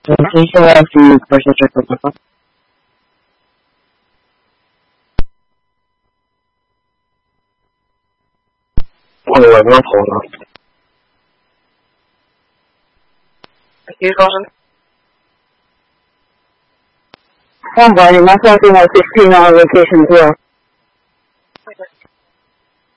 Initialize the procedure protocol.我有没有头呢？你说是？1 Line, that's something like 16 on location 0.